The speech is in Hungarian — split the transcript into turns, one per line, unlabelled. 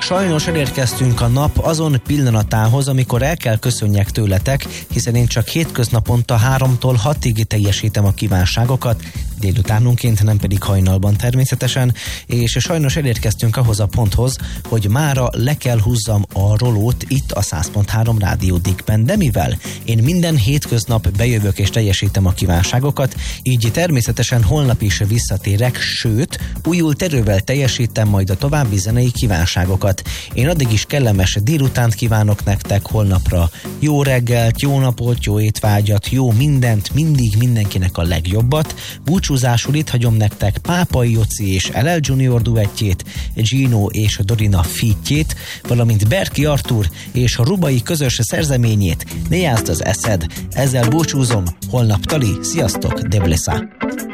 Sajnos elérkeztünk a nap azon pillanatához, amikor el kell köszönjek tőletek, hiszen én csak hétköznaponta 3-tól 6-ig teljesítem a kívánságokat, délutánonként, nem pedig hajnalban természetesen, és sajnos elérkeztünk ahhoz a ponthoz, hogy mára le kell húzzam a rolót itt a 100.3 Rádió Dickben, de mivel én minden hétköznap bejövök és teljesítem a kívánságokat, így természetesen holnap is visszatérek, sőt, újult erővel teljesítem majd a további zenei kívánságokat. Én addig is kellemes délutánt kívánok nektek, holnapra jó reggelt, jó napot, jó étvágyat, jó mindent, mindig mindenkinek a legjobbat. Búcsúzásul itt hagyom nektek Pápai Joci és LL Junior duettjét, Gino és Dorina featjét, valamint Berki Artur és a Rubai közös szerzeményét, Ne játszd az eszed. Ezzel búcsúzom, holnap tali, sziasztok, Deblesa!